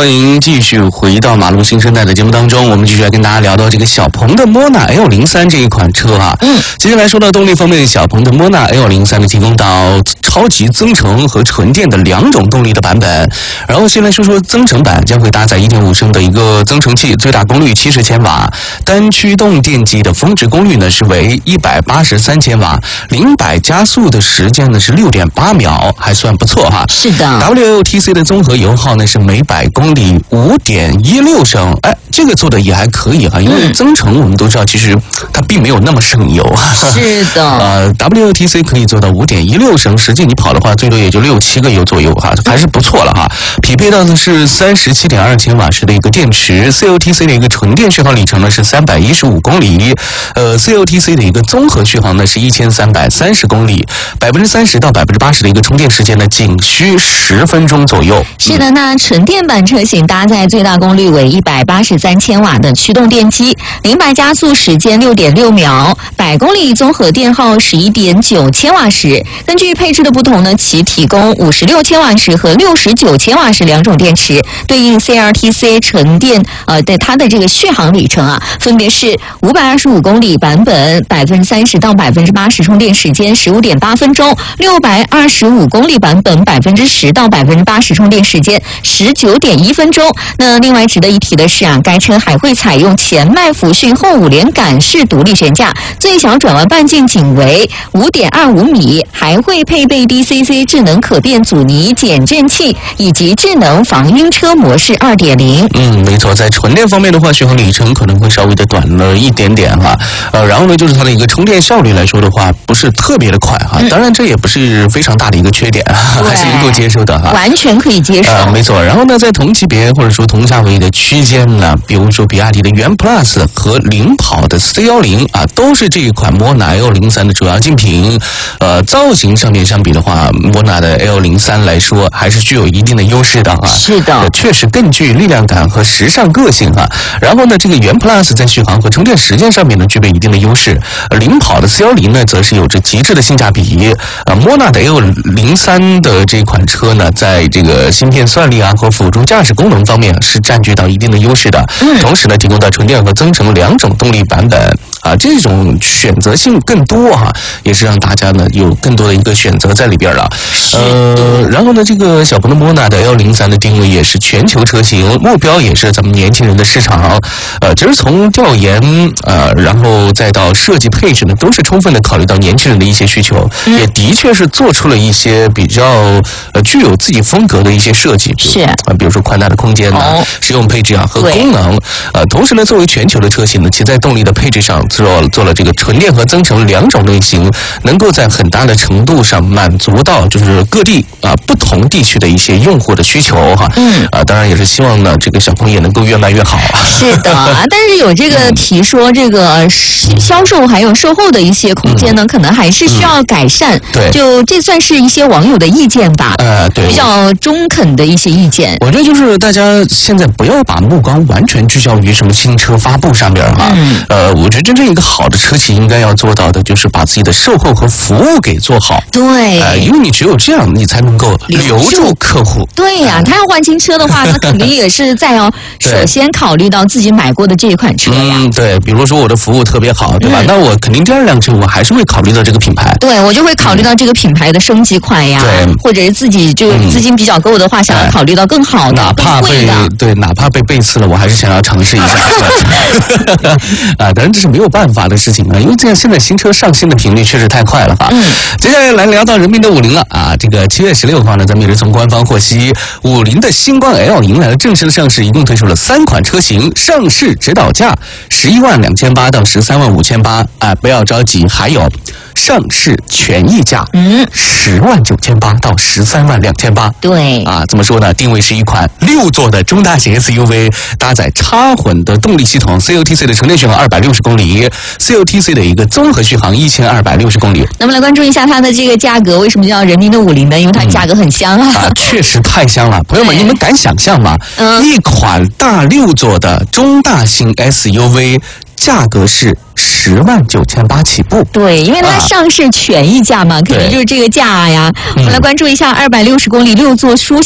欢迎继续回到马路新生代的节目当中，我们继续来跟大家聊到这个小鹏的莫纳 L03这一款车啊。接下来说到动力方面，小鹏的莫纳 L03呢提供到超级增程和纯电的2种动力的版本。然后先来说说增程版，将会搭载 1.5 升的一个增程器，最大功率70千瓦，单驱动电机的峰值功率呢是为183千瓦，0-100加速的时间呢是6.8秒，还算不错哈。 是的 ，WLTC 的综合油耗呢是每100公里5.16升，哎，这个做的也还可以哈，因为增程我们都知道，其实它并没有那么省油。 是的 ，WLTC 可以做到5.16升，实际你跑的话，最多也就6-7个油左右哈，还是不错了哈。匹配到的是37.2千瓦时的一个电池 ，CLTC 的一个纯电续航里程呢是315公里，CLTC 的一个综合续航呢是1330公里，30%到80%的一个充电时间呢仅需10分钟左右。 是的，那纯电版车型搭载最大功率为183千瓦的驱动电机，0-100加速时间6.6秒，100公里综合电耗11.9千瓦时。根据配置的不同呢，其提供56千瓦时和69千瓦时2种电池，对应 CLTC 纯电对它的这个续航里程啊，分别是525公里版本30%到80%充电时间15.8分钟，625公里版本10%到80%充电时间19.1分钟。那另外值得一提的是啊，该车还会采用前麦弗逊后5连杆式独立悬架，最小转弯半径仅为5.25米，还会配备 DCC 智能可变阻尼减震器以及智能防晕车模式2.0。 没错，在纯电方面的话，续航里程可能会稍微的短了一点点哈。然后呢，就是它的一个充电效率来说的话，不是特别的快哈。当然，这也不是非常大的一个缺点，还是能够接受的哈。 完全可以接受。 没错。然后呢，在同级别或者说同价位的区间呢，比如说比亚迪的元 Plus 和领跑的 C10啊，都是这一款莫纳 L03的主要竞品。造型上面相比的话，莫纳的 L03来说还是具有一定的优势的哈。 是的， 确实更具力量感和时尚个性哈。然后呢，这个元 Plus 在续航和充电时间上面呢具备一定的优势，领跑的 C10呢则是有着极致的性价比。莫纳的 L03的这款车呢，在这个芯片算力啊和辅助驾驶功能方面是占据到一定的优势的。同时呢，提供到纯电和增程2种动力版本啊，这种选择性更多哈，也是让大家呢有更多的一个选择在里边了。然后呢，这个小鹏的莫纳的 L03的定位也是全球车型，目标也是咱们年轻人的市场。其实从调研然后再到设计配置呢，都是充分的考虑到年轻人的一些需求，也的确是做出了一些比较具有自己风格的一些设计， 是比如说宽大的空间呢、实用配置啊和功能。同时呢，作为全球的车型呢，其在动力的配置上做了这个纯电和增程2种类型，能够在很大的程度上满足到就是各地不同地区的一些用户的需求哈。当然也是希望呢，这个小鹏也能够越卖越好。 是的，但是有这个提说这个销售还有售后的一些空间呢，可能还是需要改善。 对， 就这算是一些网友的意见吧。 对， 比较中肯的一些意见。 我觉得就是大家现在不要把目光完全聚焦于什么新车发布上面哈。我觉得真正一个好的车企应该要做到的就是把自己的售后和服务给做好。 对， 因为你只有这样，你才能够留住客户。 对呀，他要换新车的话，他肯定也是在首先考虑到自己买过的这一款车呀。 对，比如说我的服务特别好，对吧？那我肯定第2辆车我还是会考虑到这个品牌。 对，我就会考虑到这个品牌的升级款呀，或者是自己就资金比较够的话，想要考虑到更好的， 哪怕哪怕被背刺了，我还是想要尝试一下。当然这是没有办法的事情啊，因为这样现在新车上新的频率确实太快了哈。接下来聊到人民的50了啊，这个7月16号呢，咱们也是从官方获悉，50的星光 L 迎来了正式的上市，一共推出了3款车型，上市指导价112800到135800啊，不要着急，还有上市权益价109800到132800。对啊，怎么说呢？定位是一款6座的中大型 SUV， 搭载插混的动力系统 ，CLTC 的纯电续航260公里 ，CLTC 的一个综合续航1260公里。 那么来关注一下它的这个价格，为什么叫人民的50呢？因为它价格很香啊！ 确实太香了，朋友们，你们敢想象吗？一款大6座的中大型 SUV。价格是109800起步。 对，因为它上市权益价嘛，肯定就是这个价呀。我们来关注一下260公里6座舒